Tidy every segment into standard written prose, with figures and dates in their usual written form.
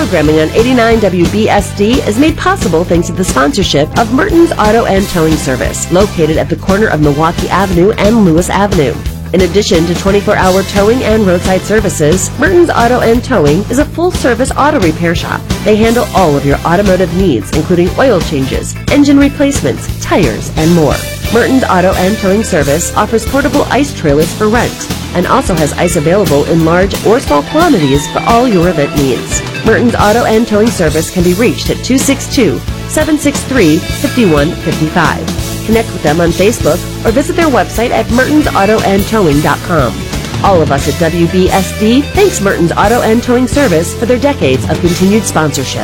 Programming on 89 WBSD is made possible thanks to the sponsorship of Mertens Auto and Towing Service, located at the corner of Milwaukee Avenue and Lewis Avenue. In addition to 24-hour towing and roadside services, Mertens Auto and Towing is a full-service auto repair shop. They handle all of your automotive needs, including oil changes, engine replacements, tires, and more. Mertens Auto and Towing Service offers portable ice trailers for rent and also has ice available in large or small quantities for all your event needs. Mertens Auto and Towing Service can be reached at 262-763-5155. Connect with them on Facebook or visit their website at mertensautoandtowing.com. All of us at WBSD thanks Mertens Auto and Towing Service for their decades of continued sponsorship.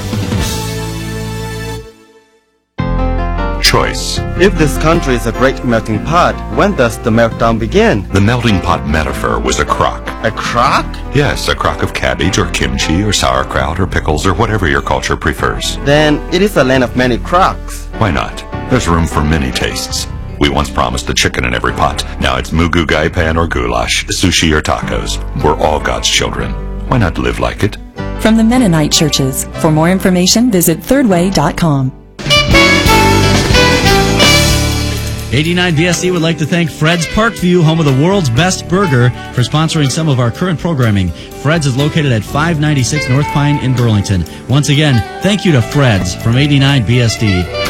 Choice. If this country is a great melting pot, when does the meltdown begin? The melting pot metaphor was a crock. A crock? Yes, a crock of cabbage or kimchi or sauerkraut or pickles or whatever your culture prefers. Then it is a land of many crocks. Why not? There's room for many tastes. We once promised a chicken in every pot. Now it's mugu gai pan or goulash, sushi or tacos. We're all God's children. Why not live like it? From the Mennonite churches. For more information, visit thirdway.com. 89 BSC would like to thank Fred's Parkview, home of the world's best burger, for sponsoring some of our current programming. Fred's is located at 596 North Pine in Burlington. Once again, thank you to Fred's from 89 BSD.